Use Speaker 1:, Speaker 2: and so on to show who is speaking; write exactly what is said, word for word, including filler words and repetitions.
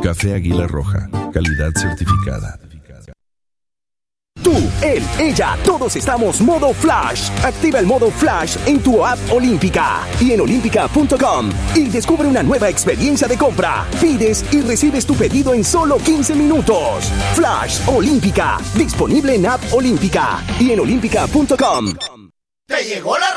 Speaker 1: Café Águila Roja, calidad certificada.
Speaker 2: Tú, él, ella, todos estamos modo Flash. Activa el modo Flash en tu app Olímpica y en olímpica punto com y descubre una nueva experiencia de compra. Pides y recibes tu pedido en solo quince minutos. Flash Olímpica, disponible en app Olímpica y en olímpica punto com.
Speaker 3: ¡Te llegó la